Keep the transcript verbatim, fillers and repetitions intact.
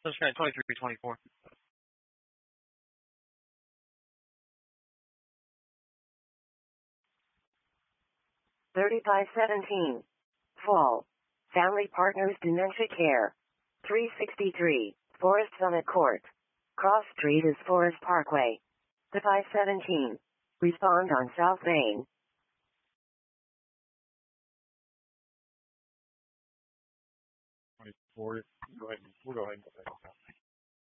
Sunshine twenty-three twenty-four. thirty-five seventeen. Fall. Family Partners Dementia Care. three sixty-three. Forest Summit Court. Cross Street is Forest Parkway. The five seventeen. Respond on South Main. twenty-four. Go ahead. We'll go ahead and go back.